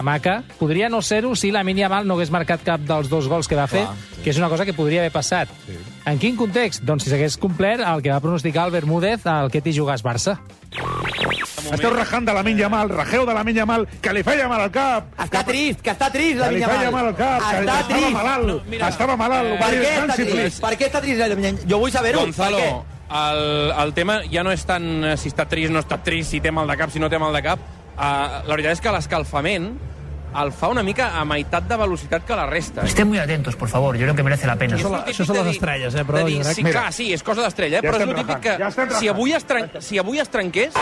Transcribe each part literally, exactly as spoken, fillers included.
maca. Podria no ser-ho si Lamine Yamal no hagués marcat cap dels dos gols que va fer, Clar, sí. que és una cosa que podria haver passat. Sí. En quin context? Doncs si s'hagués complert el que va pronosticar el Bermúdez al que t'hi jugàs Barça. Esteu rajant de Lamine Yamal, rajeu de Lamine Yamal, que li feia mal al cap. Està trist, que està trist, Que li Lamine feia Yamal. mal al cap, que Està estava trist. malalt, No, mira, estava malalt. eh, ho va Per dir què està Hansi Flick. trist? Per què està trist, Lamine Yamal? Jo vull saber-ho. Gonzalo, Per què? el, el tema ja no és tant eh, si està trist, no està trist, si té mal de cap, si no té mal de cap. Uh, la veritat és que l'escalfament el fa una mica a meitat de velocitat que la resta. Estén muy atentos, por favor. Yo creo que merece la pena. És Això, lo típic això són de les dir- estrelles, eh? de Però dir, jo crec... sí, Mira, clar, sí, és cosa d'estrella, eh? Ja però és estem el típic rajant, que ja estem si, rajant. avui es tren... si avui es trenqués...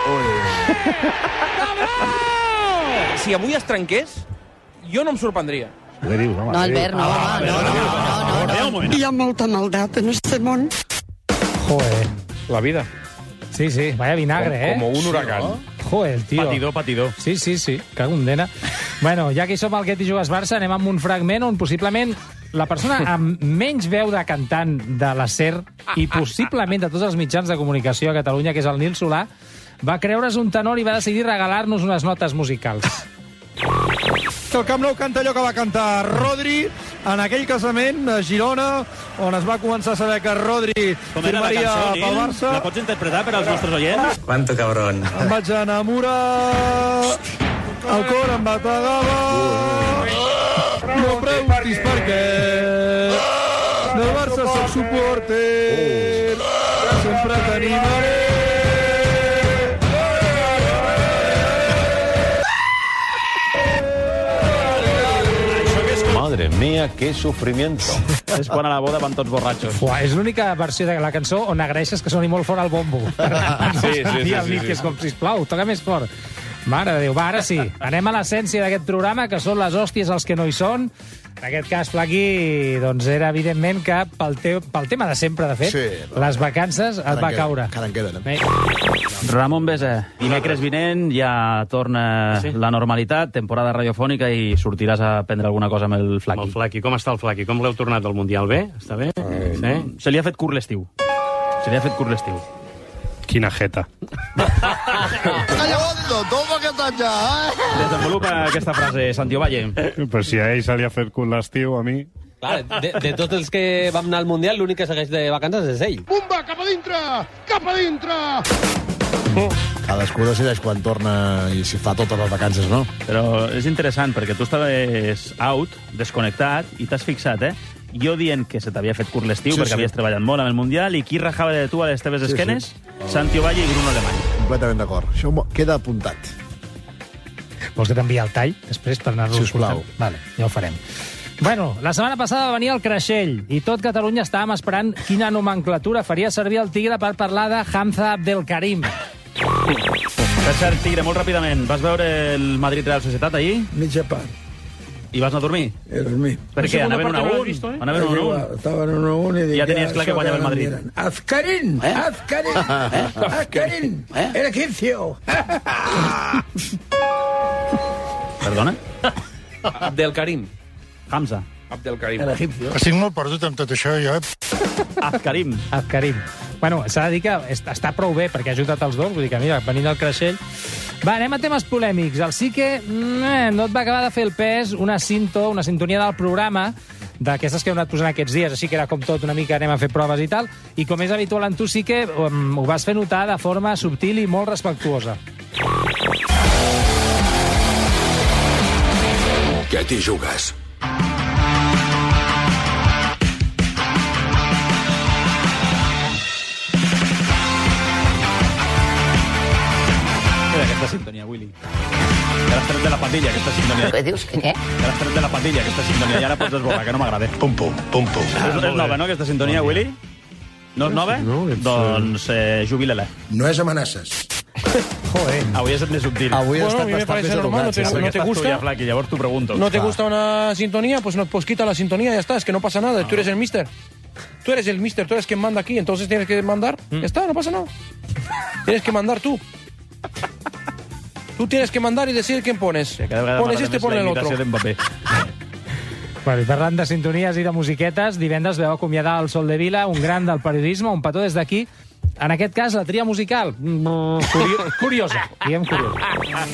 si avui es trenqués, jo no em sorprendria. Què dius, home? No, Albert, no, home, no, no, no, no, no. Hi ha molta maldat en este món. Joder. La vida. Sí, sí, vaya vinagre, eh? Como un huracán. Joder, el tio. Patidor, patidor. Sí, sí, sí, cago en dena. Bueno, ja que hi som al Que t'hi jugues Barça, anem amb un fragment on possiblement la persona amb menys veu de cantant de la SER i possiblement de tots els mitjans de comunicació a Catalunya, que és el Nil Solà, va creure's un tenor i va decidir regalar-nos unes notes musicals. El Camp Nou canta allò que va cantar Rodri en aquell casament a Girona, on es va començar a saber que Rodri firmaria pel Barça. La pots interpretar per als nostres oients? Quanto cabrón. Em vaig enamorar, el cor em bategava, no preguntis per què, del Barça soc suporter, sempre t'animaré. Madre mía, qué sufrimiento. És quan a la boda van tots borratxos. Uah, és l'única versió de la cançó on agraeixes que soni molt fort el bombo. Sí, sí, sí, I el sí, Nick sí. és com, sisplau, toca més fort. Mare de Déu, va, ara sí. Anem a l'essència d'aquest programa, que són les hòsties els que no hi són. En aquest cas, Flaqui, doncs era evidentment que pel, te pel tema de sempre, de fet, Sí, però- les vacances et va caure. Encara en queden. Bé, Ramon Besa, dimecres vinent ja torna Sí. la normalitat, temporada radiofònica, i sortiràs a prendre alguna cosa amb el Amb Flaqui. el Flaqui. Com està el Flaqui? Com l'heu tornat del Mundial? Bé? Està bé? Sí? Se li ha fet curt l'estiu. Se li ha fet curt l'estiu. Quina jeta. Desenvolupa aquesta frase, Santi Ovalle. Però si a ell se li ha fet cul l'estiu, a mi... Clar, de, de tots els que vam anar al Mundial, l'únic que segueix de vacances és ell. Pumba, cap a dintre! Cap a dintre! Cadascú decideix quan torna i si fa totes les vacances, no? Però és interessant, perquè tu estaves out, desconnectat, i t'has fixat, eh? Jo dient que se t'havia fet curt l'estiu, Sí, perquè sí. havies treballat molt amb el Mundial, i qui rajava de tu a les teves Sí, esquenes? sí. Santi Ovalle i Bruno Alemany. Completament d'acord. Això mo- queda apuntat. vols que t'enviï el tall després per anar-lo Sisplau. escoltant? Vale, ja ho farem. Bueno, la setmana passada va venir el Creixell i tot Catalunya estàvem esperant quina nomenclatura faria servir el Tigre per parlar de Hamza Abdelkarim. Per cert, Tigre, molt ràpidament, vas veure el Madrid Real Societat ahir? Mitja part. I vas anar a dormir? He dormit. Per què? Anaven un a un? Anaven un a un? Estaven un a un i dic... Ja tenies clar que això guanyava el no Madrid. miren. Azkarin! Eh? Azkarin! Azkarin! El egipcio! Perdona? Abdelkarim. Hamza. Abdelkarim. El egipcio. Estic molt perdut amb tot això, jo, eh? Azkarim. Abdelkarim. Bueno, s'ha de dir que est- està prou bé perquè ha ajudat els dos, vull dir que mira, venint del Creixell. Va, anem a temes polèmics. El sí que mm, eh, no et va acabar de fer el pes una cinto, una sintonia del programa d'aquestes que heu anat posant aquests dies, així que era com tot, una mica anem a fer proves i tal, i com és habitual en tu sí que um, ho vas fer notar de forma subtil i molt respectuosa. Què t'hi jugues? Mira aquesta sintonia, Willy. Que l'has tret de la pandilla, aquesta sintonia. Què dius? Que què? Que l'has tret de la pandilla, aquesta sintonia. Ja la pots desborrar, que no m'agrada. Pum, pum, pum, pum. És, és nova, no, aquesta sintonia, Willy? No és nova? No, ets, Doncs eh, jubila-la. No és amenaces. Joder. Avui és més subtil. Avui ha Bueno, a estat mí me bastant parece més normal, no educat. te- sí, sí. no te Estàs tu gusta? ja, Flaqui, llavors t'ho pregunto. ¿No te gusta una sintonía? Pues, no, pues quita la sintonía, ya está. Es que no pasa nada. Tú eres el mister. Tú eres el mister, tú eres quien manda aquí. Entonces tienes que mandar. Ya está, no pasa nada. Tienes que mandar tú. Tú tienes que mandar y decir quién pones. Cada vegada Pones m'agrada este, més pon la el otro. imitació d'Mbappé. Bueno, i parlant de sintonies i de musiquetes, divendres veu acomiadar el Sol de Vila, un gran del periodisme, un petó des d'aquí. En aquest cas, la tria musical, mm, curio curiosa, diguem curiosa.